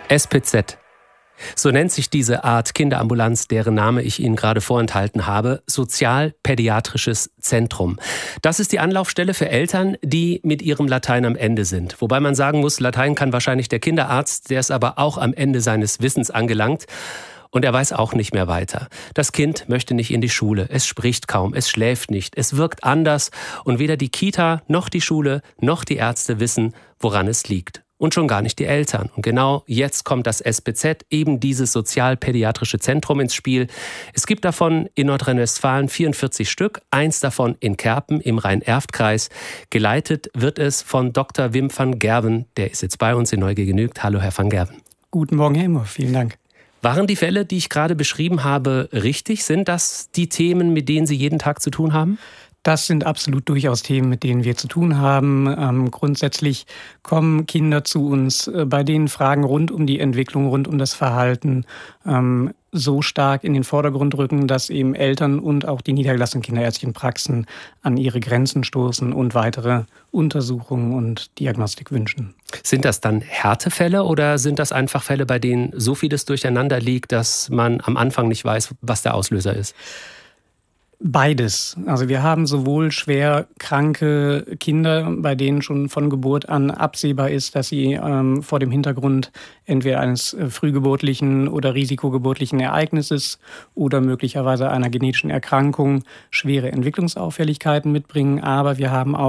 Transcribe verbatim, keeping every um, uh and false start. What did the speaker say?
S P Z. So nennt sich diese Art Kinderambulanz, deren Name ich Ihnen gerade vorenthalten habe, Sozialpädiatrisches Zentrum. Das ist die Anlaufstelle für Eltern, die mit ihrem Latein am Ende sind. Wobei man sagen muss, Latein kann wahrscheinlich der Kinderarzt, der ist aber auch am Ende seines Wissens angelangt. Und er weiß auch nicht mehr weiter. Das Kind möchte nicht in die Schule, es spricht kaum, es schläft nicht, es wirkt anders und weder die Kita noch die Schule noch die Ärzte wissen, woran es liegt. Und schon gar nicht die Eltern. Und genau jetzt kommt das S P Z, eben dieses Sozialpädiatrische Zentrum, ins Spiel. Es gibt davon in Nordrhein-Westfalen vierundvierzig Stück, eins davon in Kerpen im Rhein-Erft-Kreis. Geleitet wird es von Doktor Wim van Gerwen. Der ist jetzt bei uns in Neugier genügt. Hallo, Herr van Gerwen. Guten Morgen, Herr Imhoff. Vielen Dank. Waren die Fälle, die ich gerade beschrieben habe, richtig? Sind das die Themen, mit denen Sie jeden Tag zu tun haben? Das sind absolut durchaus Themen, mit denen wir zu tun haben. Ähm, grundsätzlich kommen Kinder zu uns, äh, bei denen Fragen rund um die Entwicklung, rund um das Verhalten ähm, so stark in den Vordergrund rücken, dass eben Eltern und auch die niedergelassenen kinderärztlichen Praxen an ihre Grenzen stoßen und weitere Untersuchungen und Diagnostik wünschen. Sind das dann Härtefälle oder sind das einfach Fälle, bei denen so vieles durcheinander liegt, dass man am Anfang nicht weiß, was der Auslöser ist? Beides. Also wir haben sowohl schwer kranke Kinder, bei denen schon von Geburt an absehbar ist, dass sie ähm, vor dem Hintergrund entweder eines äh, frühgeburtlichen oder risikogeburtlichen Ereignisses oder möglicherweise einer genetischen Erkrankung schwere Entwicklungsauffälligkeiten mitbringen. Aber wir haben auch